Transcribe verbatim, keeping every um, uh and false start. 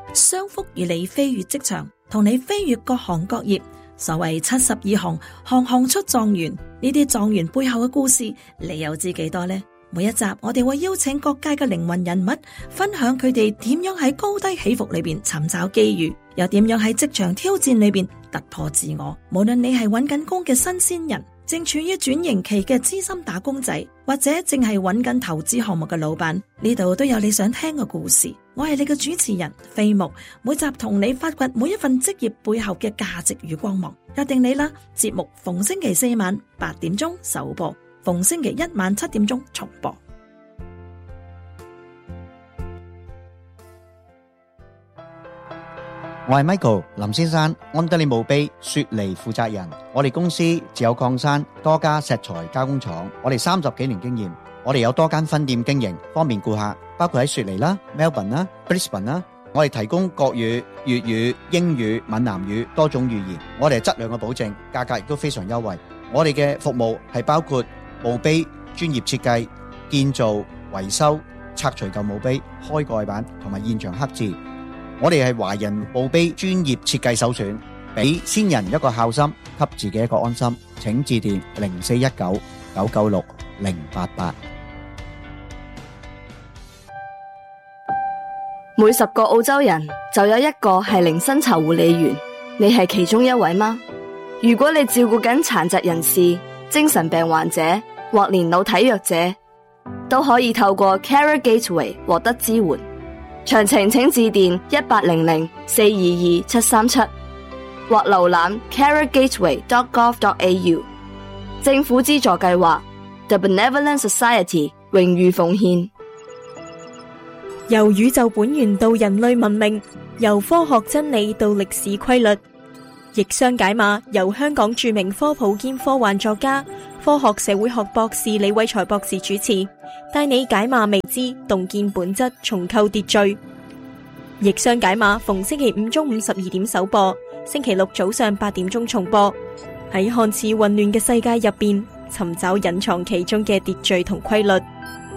商福與你飛越職場，同你飛越各行各業。所謂七十二行，行行出狀元。呢啲狀元背後嘅故事，你又知幾多呢？每一集我哋會邀請各界嘅靈魂人物，分享佢哋點樣喺高低起伏裏邊尋找機遇，又點樣喺職場挑戰裏邊突破自我。無論你係揾緊工嘅新鮮人，正處於轉型期嘅資深打工仔，或者正係揾緊投資項目嘅老闆，呢度都有你想聽嘅故事。我係你嘅主持人飛牧，每集同你發掘每一份職業背後嘅價值與光芒。約定你啦，節目逢星期四晚八點鐘首播，逢星期一晚七點鐘重播。 我係 Michael 林先生，安德利墓碑雪梨負責人。我哋公司自有礦山，多家石材加工廠，我哋三十幾年經驗，我哋有多間分店經營，方便顧客，包括喺雪梨啦、Melbourne 啦、Brisbane 啦。我哋提供國語、粵語、英語、閩南語多種語言，我哋係質量嘅保證，價格亦都非常優惠。我哋嘅服務係包括墓碑專業設計、建造、維修、拆除舊墓碑、開蓋板同埋現場刻字。我哋係華人墓碑專業設計首選，俾先人一個孝心，給自己一個安心。請致電零四一九九九六零八八。 每十個澳洲人就有一個係零薪酬護理員，你係其中一位嗎？如果你照顧緊殘疾人士、精神病患者或年老體弱者，都可以透過 Carer Gateway 獲得支援。詳情請致電一八零零四二二七三七或瀏覽 carer gateway dot gov dot a u。 政府資助計劃 The Benevolent Society 榮譽奉獻。 由宇宙本源到人類文明，由科學真理到歷史規律，逆商解碼由香港著名科普兼科幻作家、科學社會學博士李偉才博士主持，帶你解碼未知，洞見本質，重構秩序。逆商解碼逢星期五中午十二點首播，星期六早上八點鐘重播。喺看似混亂嘅世界入邊，尋找隱藏其中嘅秩序同規律。